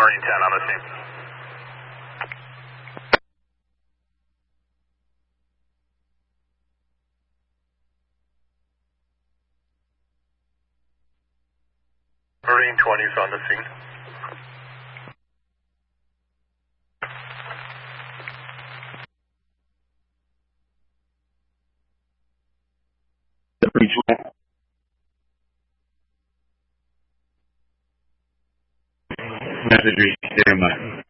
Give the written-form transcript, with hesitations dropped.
Marine 10 on the scene. Marine 20 is on the scene. Message received.